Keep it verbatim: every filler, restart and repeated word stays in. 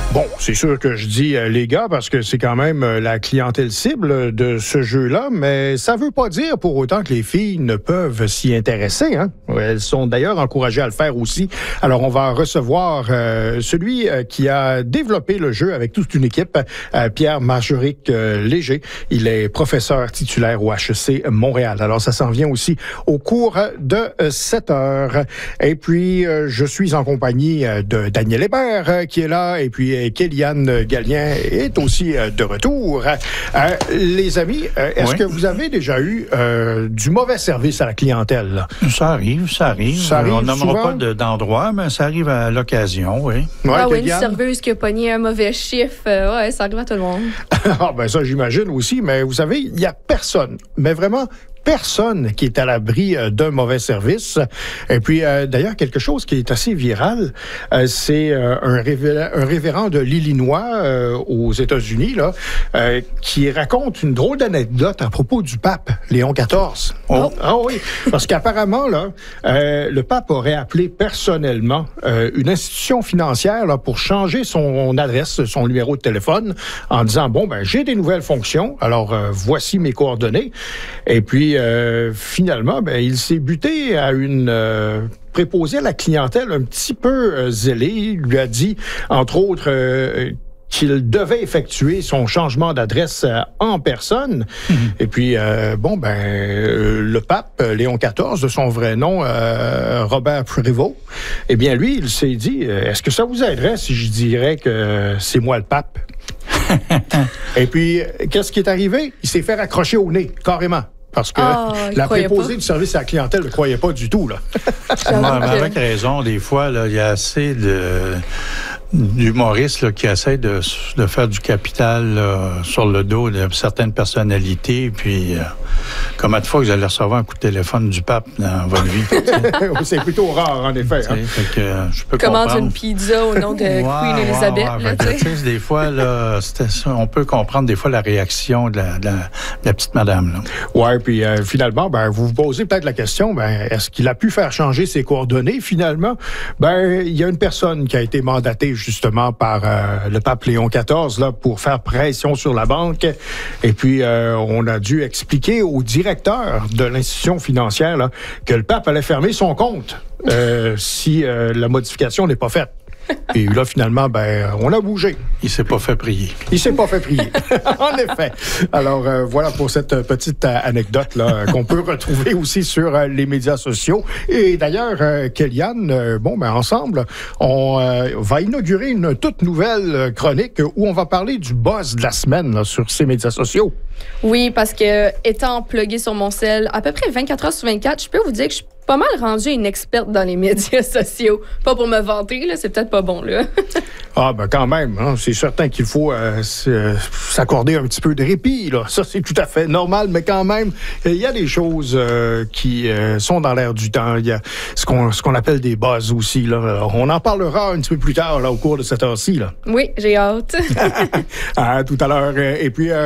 Bon, c'est sûr que je dis euh, les gars parce que c'est quand même euh, la clientèle cible de ce jeu-là, mais ça veut pas dire pour autant que les filles ne peuvent s'y intéresser. Hein? Elles sont d'ailleurs encouragées à le faire aussi. Alors, on va recevoir euh, celui euh, qui a développé le jeu avec toute une équipe, euh, Pierre Marjoric euh, Léger. Il est professeur titulaire au H E C Montréal. Alors, ça s'en vient aussi au cours de euh, sept heures. Et puis, euh, je suis en compagnie euh, de Daniel Hébert euh, qui est là, et puis Kéliane Gallien est aussi euh, de retour. Euh, les amis, euh, est-ce oui. que vous avez déjà eu euh, du mauvais service à la clientèle? Là? Ça arrive, ça arrive. Ça arrive On nommera pas de, d'endroit, mais ça arrive à l'occasion, oui. Ouais, ah oui, une serveuse qui a pogné un mauvais chiffre, euh, ouais, ça arrive à tout le monde. Ah ben ça, j'imagine aussi, mais vous savez, il n'y a personne, mais vraiment personne qui est à l'abri euh, d'un mauvais service. Et puis, euh, d'ailleurs, quelque chose qui est assez viral, euh, c'est euh, un, révé- un révérend de l'Illinois euh, aux États-Unis là, euh, qui raconte une drôle d'anecdote à propos du pape Léon quatorze. Oh. Ah oui, parce qu'apparemment, là, euh, le pape aurait appelé personnellement euh, une institution financière là, pour changer son adresse, son numéro de téléphone, en disant, bon, ben j'ai des nouvelles fonctions, alors euh, voici mes coordonnées. Et puis, Euh, finalement, ben, il s'est buté à une euh, préposée à la clientèle un petit peu euh, zélée. Il lui a dit, entre autres, euh, qu'il devait effectuer son changement d'adresse euh, en personne. Mmh. Et puis, euh, bon, ben, euh, le pape Léon quatorze, de son vrai nom, euh, Robert Prévost, eh bien, lui, il s'est dit, euh, est-ce que ça vous aiderait si je dirais que c'est moi le pape? Et puis, qu'est-ce qui est arrivé? Il s'est fait raccrocher au nez, carrément. Parce que oh, la préposée du service à la clientèle ne croyait pas du tout. Là. Moi, avec raison, des fois, il y a assez de... d'humoristes là, qui essaient de, de faire du capital là, sur le dos de certaines personnalités. Puis, euh, combien de fois que vous allez recevoir un coup de téléphone du pape dans votre vie? C'est plutôt rare, en effet. Hein? Fait que, euh, je peux Commande comprendre. Une pizza au nom de ouais, Queen ouais, Elizabeth. Ouais, là, fait que, des fois, là, on peut comprendre des fois la réaction de la, de la, de la petite madame. Oui, puis euh, finalement, ben, vous vous posez peut-être la question, ben, est-ce qu'il a pu faire changer ses coordonnées? Finalement, ben, il y a une personne qui a été mandatée justement par euh, le pape Léon quatorze là, pour faire pression sur la banque. Et puis, euh, on a dû expliquer au directeur de l'institution financière là, que le pape allait fermer son compte euh, si euh, la modification n'est pas faite. Et là, finalement, ben, on a bougé. Il s'est pas fait prier. Il s'est pas fait prier. En effet. Alors, euh, voilà pour cette petite euh, anecdote-là qu'on peut retrouver aussi sur euh, les médias sociaux. Et d'ailleurs, euh, Kéliane, euh, bon, ben, ensemble, on euh, va inaugurer une toute nouvelle chronique où on va parler du buzz de la semaine là, sur ces médias sociaux. Oui, parce que, étant plugué sur mon cell à peu près vingt-quatre heures sur vingt-quatre, je peux vous dire que je suis pas mal rendue une experte dans les médias sociaux. Pas pour me vanter, là, c'est peut-être pas bon, là. Ah, ben quand même, hein, c'est certain qu'il faut euh, s'accorder un petit peu de répit, là. Ça, c'est tout à fait normal, mais quand même, il y a des choses euh, qui euh, sont dans l'air du temps. Il y a ce qu'on ce qu'on appelle des buzz aussi, là. On en parlera un petit peu plus tard, là, au cours de cette heure-ci, là. Oui, j'ai hâte. À tout à l'heure. Et puis... Euh,